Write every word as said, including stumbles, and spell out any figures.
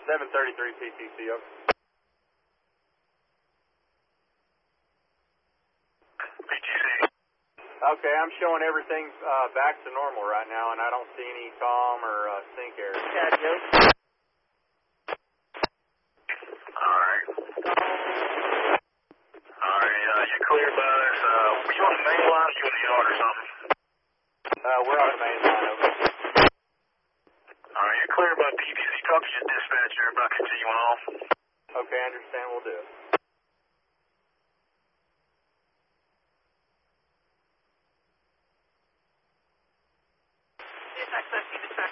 seven thirty-three P T C, over. P T C. Okay, I'm showing everything uh, back to normal right now, and I don't see any calm or uh, sync errors. Yeah, Joe. Alright. Alright, uh, you clear by us. Uh, were you on the main line or you in the yard or something? Uh, we're on the main line, over. Alright, you're clear by P T C. Talk to your dispatcher about continuing on. Okay, I understand, we'll do it. Access to the